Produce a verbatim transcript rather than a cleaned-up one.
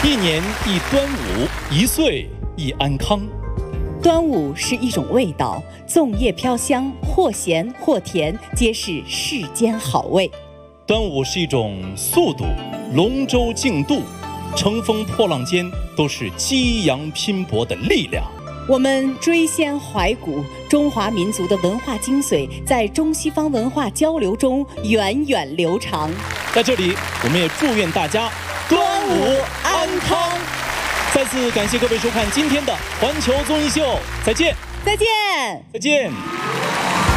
一年一端午，一岁一安康。 端午是一种味道，粽叶飘香，或咸或甜，皆是世间好味。 端午是一种速度，龙舟竞渡，乘风破浪间都是激扬拼搏的力量。 我们追先怀古，中华民族的文化精髓在中西方文化交流中源远流长。 在这里，我们也祝愿大家端午安康。再次感谢各位收看今天的环球综艺秀，再见， 再见， 再见。